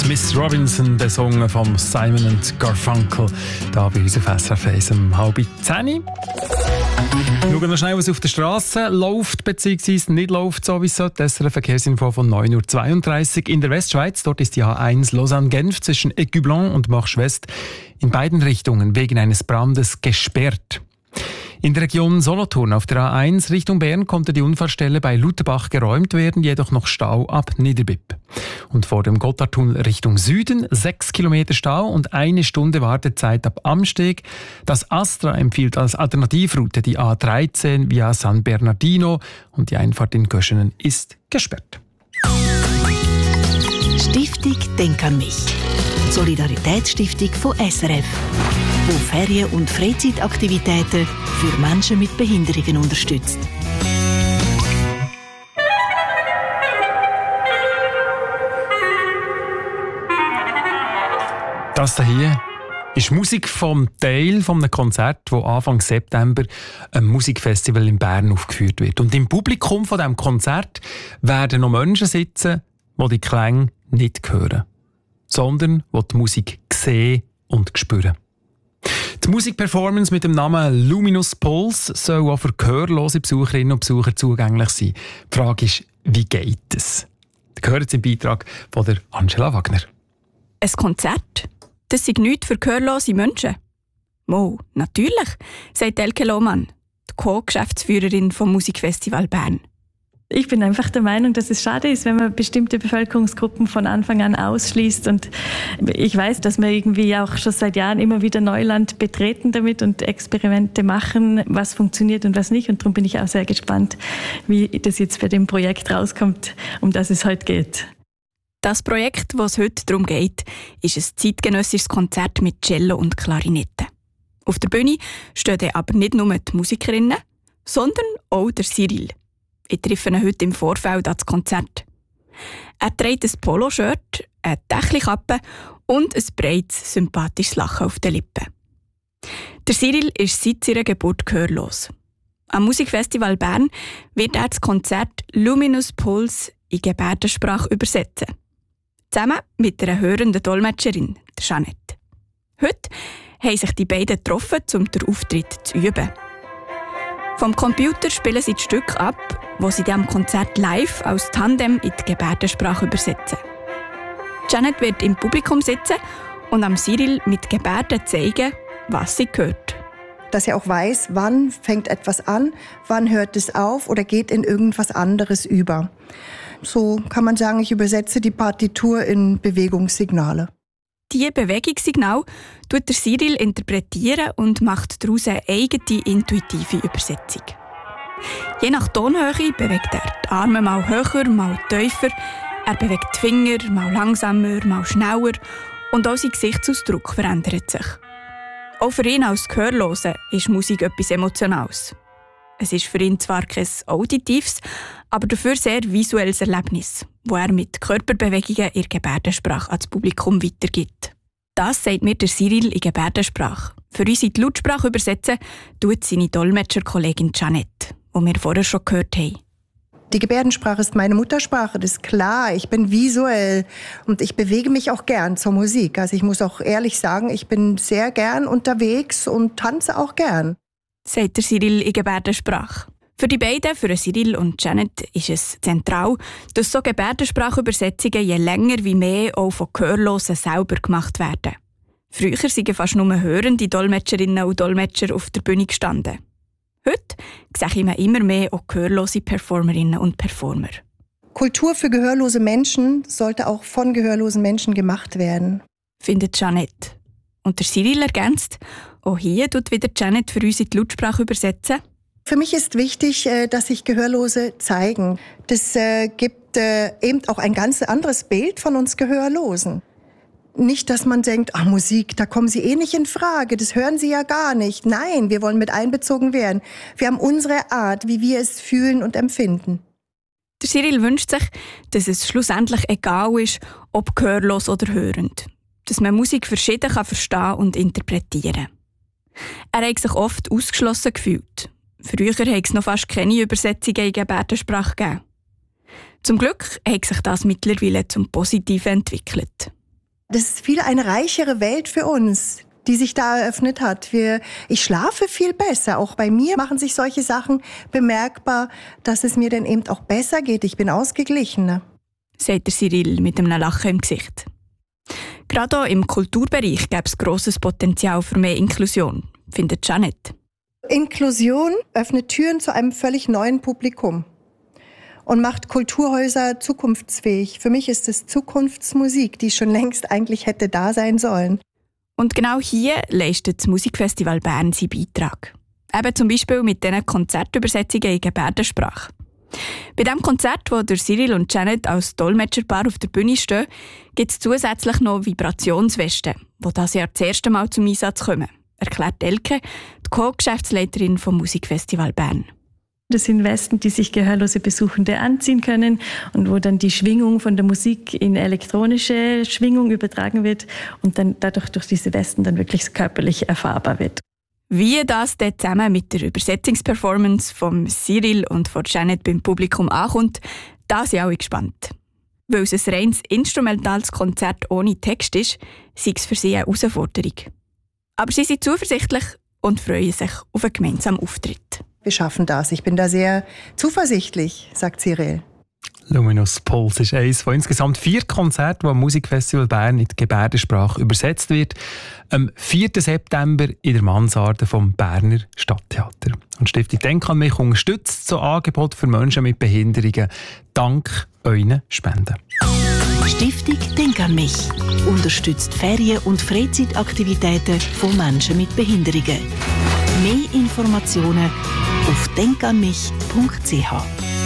Miss Robinson, besungen von Simon & Garfunkel, da bei uns auf SRF 1 um 9:30. Schauen wir noch schnell, was auf der Straße läuft bzw. nicht läuft, so wie es sollte. Das ist eine Verkehrsinfo von 9:32 Uhr. In der Westschweiz, dort ist die A1 Lausanne-Genf zwischen Écublens und Marche-West in beiden Richtungen wegen eines Brandes gesperrt. In der Region Solothurn auf der A1 Richtung Bern konnte die Unfallstelle bei Lutherbach geräumt werden, jedoch noch Stau ab Niederbipp. Und vor dem Gotthardtunnel Richtung Süden 6 Kilometer Stau und 1 Stunde Wartezeit ab Amsteg. Das Astra empfiehlt als Alternativroute die A13 via San Bernardino und die Einfahrt in Göschenen ist gesperrt. Stiftung Denk an mich. Solidaritätsstiftung von SRF, wo Ferien- und Freizeitaktivitäten für Menschen mit Behinderungen unterstützt. Das hier ist Musik vom Teil von einem Konzert, das Anfang September ein Musikfestival in Bern aufgeführt wird. Und im Publikum von diesem Konzert werden noch Menschen sitzen, die die Klänge nicht hören, sondern die die Musik sehen und spüren. Die Musikperformance mit dem Namen Luminous Pulse soll auch für gehörlose Besucherinnen und Besucher zugänglich sein. Die Frage ist, wie geht es? Da gehört im Beitrag von der Angela Wagner. Ein Konzert? Das ist nichts für gehörlose Menschen. Mo, natürlich, sagt Elke Lohmann, die Co-Geschäftsführerin vom Musikfestival Bern. Ich bin einfach der Meinung, dass es schade ist, wenn man bestimmte Bevölkerungsgruppen von Anfang an ausschließt. Und ich weiß, dass wir irgendwie auch schon seit Jahren immer wieder Neuland betreten damit und Experimente machen, was funktioniert und was nicht. Und darum bin ich auch sehr gespannt, wie das jetzt bei dem Projekt rauskommt, um das es heute geht. Das Projekt, was es heute darum geht, ist ein zeitgenössisches Konzert mit Cello und Klarinette. Auf der Bühne stehen aber nicht nur die Musikerinnen, sondern auch der Cyril. Ich treffe ihn heute im Vorfeld an das Konzert. Er trägt ein Poloshirt, eine Dächelkappe und ein breites, sympathisches Lachen auf den Lippen. Der Cyril ist seit seiner Geburt gehörlos. Am Musikfestival Bern wird er das Konzert Luminous Pulse in Gebärdensprache übersetzen. Zusammen mit einer hörenden Dolmetscherin, der Jeanette. Heute haben sich die beiden getroffen, um den Auftritt zu üben. Vom Computer spielen sie das Stück ab, das sie am Konzert live als Tandem in die Gebärdensprache übersetzen. Janet wird im Publikum sitzen und am Cyril mit Gebärden zeigen, was sie hört. Dass er auch weiß, wann fängt etwas an, wann hört es auf oder geht in irgendwas anderes über. So kann man sagen, ich übersetze die Partitur in Bewegungssignale. Diese Bewegungssignale tut der Cyril interpretieren und macht daraus eine eigene, intuitive Übersetzung. Je nach Tonhöhe bewegt er die Arme mal höher, mal tiefer. Er bewegt die Finger mal langsamer, mal schneller. Und auch sein Gesichtsausdruck verändert sich. Auch für ihn als Gehörlosen ist Musik etwas Emotionales. Es ist für ihn zwar kein auditives, aber dafür sehr visuelles Erlebnis, das er mit Körperbewegungen in Gebärdensprache ans Publikum weitergibt. Das sagt mir der Cyril in Gebärdensprache. Für uns in die Lautsprache übersetzen tut seine Dolmetscherkollegin Jeanette, die wir vorher schon gehört haben. Die Gebärdensprache ist meine Muttersprache, das ist klar. Ich bin visuell und ich bewege mich auch gern zur Musik. Also ich muss auch ehrlich sagen, ich bin sehr gern unterwegs und tanze auch gern. Sagt der Cyril in Gebärdensprache. Für die beiden, für Cyril und Janet, ist es zentral, dass so Gebärdensprachübersetzungen je länger wie mehr auch von Gehörlosen selber gemacht werden. Früher sind fast nur hörende Dolmetscherinnen und Dolmetscher auf der Bühne gestanden. Heute sehe ich immer mehr auch gehörlose Performerinnen und Performer. Kultur für gehörlose Menschen sollte auch von gehörlosen Menschen gemacht werden, findet Janet. Und der Cyril ergänzt, auch hier tut wieder Janet für uns in die Lautsprache übersetzen. Für mich ist wichtig, dass sich Gehörlose zeigen. Das gibt eben auch ein ganz anderes Bild von uns Gehörlosen. Nicht, dass man denkt, Musik, da kommen sie eh nicht in Frage, das hören sie ja gar nicht. Nein, wir wollen mit einbezogen werden. Wir haben unsere Art, wie wir es fühlen und empfinden. Der Cyril wünscht sich, dass es schlussendlich egal ist, ob gehörlos oder hörend. Dass man Musik verschieden verstehen und interpretieren kann. Er hat sich oft ausgeschlossen gefühlt. Früher hat es noch fast keine Übersetzungen in Gebärdensprache gegeben. Zum Glück hat sich das mittlerweile zum Positiven entwickelt. Das ist viel eine reichere Welt für uns, die sich da eröffnet hat. Ich schlafe viel besser. Auch bei mir machen sich solche Sachen bemerkbar, dass es mir dann eben auch besser geht. Ich bin ausgeglichener. Sagt der Cyril mit einem Lachen im Gesicht. Gerade auch im Kulturbereich gäbe es grosses Potenzial für mehr Inklusion, findet Janet. Inklusion öffnet Türen zu einem völlig neuen Publikum und macht Kulturhäuser zukunftsfähig. Für mich ist es Zukunftsmusik, die schon längst eigentlich hätte da sein sollen. Und genau hier leistet das Musikfestival Bern seinen Beitrag. Eben zum Beispiel mit diesen Konzertübersetzungen in Gebärdensprache. Bei diesem Konzert, wo der Cyril und Janet als Dolmetscherpaar auf der Bühne stehen, gibt es zusätzlich noch Vibrationswesten, die dieses Jahr das erste Mal zum Einsatz kommen, erklärt Elke, die Co-Geschäftsleiterin vom Musikfestival Bern. Das sind Westen, die sich gehörlose Besuchende anziehen können und wo dann die Schwingung von der Musik in elektronische Schwingung übertragen wird und dann dadurch durch diese Westen dann wirklich körperlich erfahrbar wird. Wie das dann zusammen mit der Übersetzungsperformance von Cyril und von Janet beim Publikum ankommt, da sind alle gespannt. Weil es ein reines instrumentales Konzert ohne Text ist, sei es für sie eine Herausforderung. Aber sie sind zuversichtlich und freuen sich auf einen gemeinsamen Auftritt. Wir schaffen das. Ich bin da sehr zuversichtlich, sagt Cyril. Luminous Pulse ist eines von insgesamt 4 Konzerten, die am Musikfestival Bern in die Gebärdensprache übersetzt wird. Am 4. September in der Mansarde vom Berner Stadttheater. Und die Stiftung Denk an mich unterstützt so Angebot für Menschen mit Behinderungen dank euren Spenden. Stiftung Denk an mich unterstützt Ferien- und Freizeitaktivitäten von Menschen mit Behinderungen. Mehr Informationen auf denkanmich.ch.